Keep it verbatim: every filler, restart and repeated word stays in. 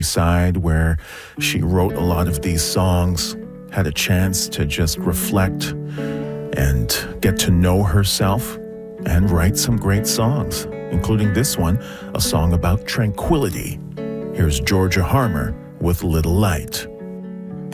side where she wrote a lot of these songs, had a chance to just reflect and get to know herself and write some great songs, including this one, a song about tranquility. Here's Georgia Harmer with Little Light.